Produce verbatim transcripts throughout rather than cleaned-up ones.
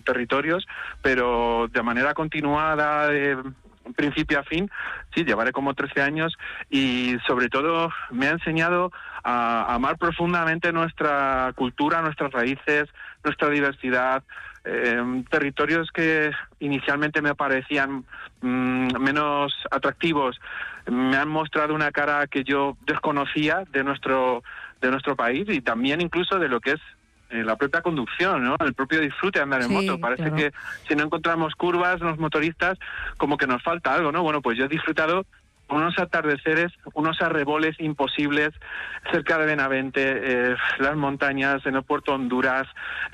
territorios, pero de manera continuada, de principio a fin, sí, llevaré como trece años y sobre todo me ha enseñado a, a amar profundamente nuestra cultura, nuestras raíces, nuestra diversidad, eh, territorios que inicialmente me parecían mmm, menos atractivos, me han mostrado una cara que yo desconocía de nuestro, de nuestro país y también incluso de lo que es la propia conducción, ¿no? El propio disfrute de andar en Sí, moto. Parece claro. que si no encontramos curvas, los motoristas, como que nos falta algo, ¿no? Bueno, pues yo he disfrutado unos atardeceres, unos arreboles imposibles cerca de Benavente, eh, las montañas en el puerto Honduras,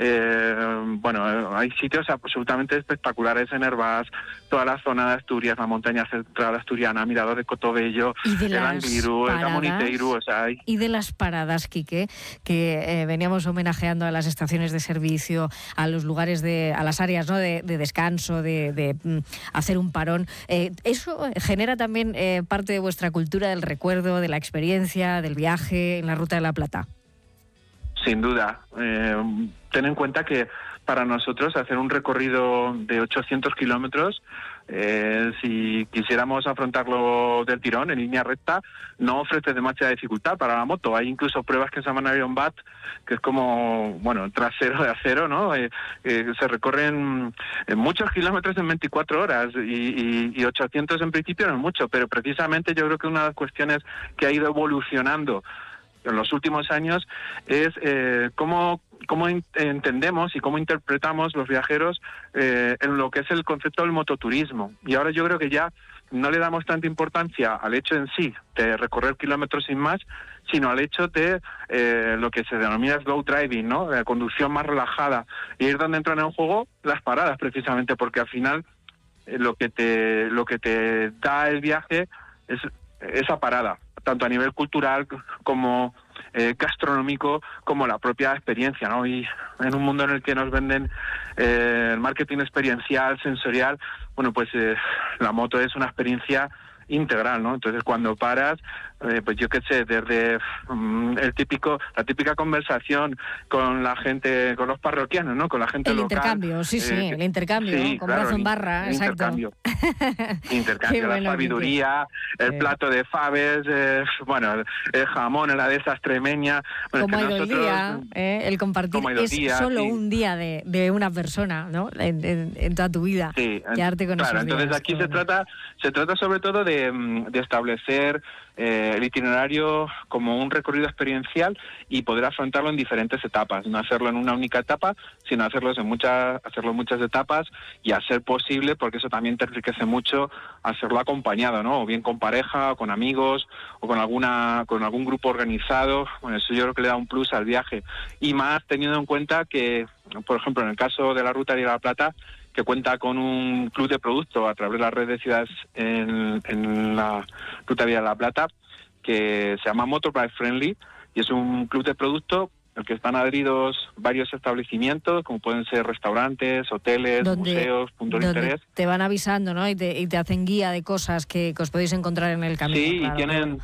eh, bueno, hay sitios absolutamente espectaculares en Hervás, toda la zona de Asturias, la montaña central asturiana, Mirador de Cotobello, Y de el las Angliru, el Gamoniteiru, paradas, o sea, hay... y de las paradas, Quique, que eh, veníamos homenajeando a las estaciones de servicio, a los lugares de, a las áreas, ¿no?, de, de descanso, de, de mm, hacer un parón. Eh, ¿Eso genera también eh, parte de vuestra cultura del recuerdo, de la experiencia, del viaje en la Ruta de la Plata? Sin duda. Eh, ten en cuenta que para nosotros hacer un recorrido de ochocientos kilómetros, eh, si quisiéramos afrontarlo del tirón, en línea recta, no ofrece demasiada dificultad para la moto. Hay incluso pruebas que se llaman Iron Bat, que es como, bueno, trasero de acero, ¿no? Eh, eh, se recorren muchos kilómetros en veinticuatro horas y, y, y ochocientos en principio no es mucho, pero precisamente yo creo que una de las cuestiones que ha ido evolucionando en los últimos años es eh, cómo, cómo in- entendemos y cómo interpretamos los viajeros eh, en lo que es el concepto del mototurismo. Y ahora yo creo que ya no le damos tanta importancia al hecho en sí de recorrer kilómetros sin más, sino al hecho de eh, lo que se denomina slow driving, ¿no? La conducción más relajada. Y es donde entran en juego las paradas, precisamente, porque al final eh, lo que te lo que te da el viaje es esa parada, tanto a nivel cultural como eh, gastronómico, como la propia experiencia, ¿no? Y en un mundo en el que nos venden eh, el marketing experiencial, sensorial, bueno, pues eh, la moto es una experiencia integral, ¿no? Entonces cuando paras, eh, pues yo qué sé, desde um, el típico, la típica conversación con la gente, con los parroquianos, ¿no? Con la gente El local. intercambio, sí, sí, eh, el intercambio, sí, con claro, brazo en el, barra, el exacto. intercambio. Intercambio, Qué bueno, la sabiduría, Quique. el Sí. plato de faves, eh, bueno, el, el jamón, la de esa extremeña. Bueno, Cómo es ha que ido el nosotros, día, ¿eh? El compartir cómo ha ido el es día, solo sí. un día de, de una persona, ¿no? En, en, en toda tu vida. Sí, Quedarte con claro, esos días. entonces aquí Qué se bueno. trata se trata sobre todo de, de establecer eh, el itinerario como un recorrido experiencial y poder afrontarlo en diferentes etapas, no hacerlo en una única etapa, sino hacerlo en muchas hacerlo en muchas etapas y a ser posible, porque eso también te enriquece mucho, hacerlo acompañado, ¿no? O bien con pareja, o con amigos, o con alguna con algún grupo organizado. Bueno, eso yo creo que le da un plus al viaje. Y más teniendo en cuenta que, por ejemplo, en el caso de la Ruta de la Plata, que cuenta con un club de producto a través de la red de ciudades en, en la Ruta Vía de la Plata, que se llama Motorbike Friendly, y es un club de producto al que están adheridos varios establecimientos, como pueden ser restaurantes, hoteles, Donde, museos, puntos de donde interés. te van avisando, ¿no? Y te, y te hacen guía de cosas que, que os podéis encontrar en el camino. Sí, Claro, y tienen...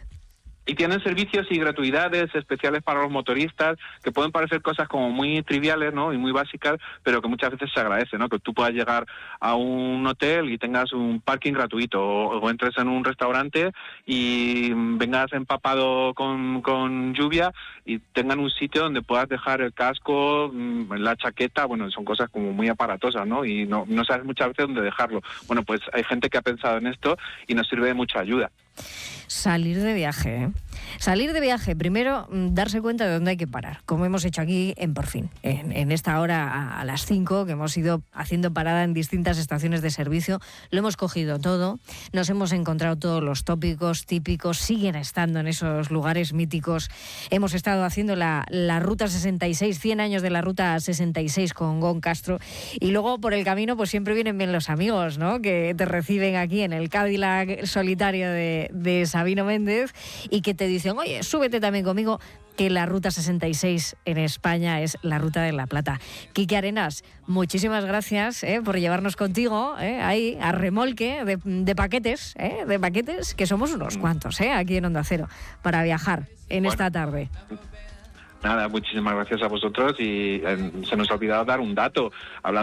Y tienen servicios y gratuidades especiales para los motoristas, que pueden parecer cosas como muy triviales, ¿no? Y muy básicas, pero que muchas veces se agradece, ¿no? Que tú puedas llegar a un hotel y tengas un parking gratuito, o, o entres en un restaurante y vengas empapado con, con lluvia y tengan un sitio donde puedas dejar el casco, la chaqueta. Bueno, son cosas como muy aparatosas, ¿no? Y no, no sabes muchas veces dónde dejarlo. Bueno, pues hay gente que ha pensado en esto y nos sirve de mucha ayuda. Salir de viaje, ¿eh? Salir de viaje, primero darse cuenta de dónde hay que parar, como hemos hecho aquí en Por Fin, en, en esta hora a, a las cinco, que hemos ido haciendo parada en distintas estaciones de servicio, lo hemos cogido todo, nos hemos encontrado todos los tópicos típicos, siguen estando en esos lugares míticos, hemos estado haciendo la, la Ruta sesenta y seis, cien años de la Ruta sesenta y seis con Gon Castro, y luego por el camino pues siempre vienen bien los amigos, ¿no?, que te reciben aquí en el Cadillac solitario de, de Sabino Méndez y que te dicen, oye, súbete también conmigo, que la Ruta sesenta y seis en España es la Ruta de la Plata. Quique Arenas, muchísimas gracias eh, por llevarnos contigo eh, ahí a remolque de, de paquetes, eh, de paquetes, que somos unos cuantos eh, aquí en Onda Cero, para viajar en Bueno, esta tarde. Nada, muchísimas gracias a vosotros y eh, se nos ha olvidado dar un dato. Hablando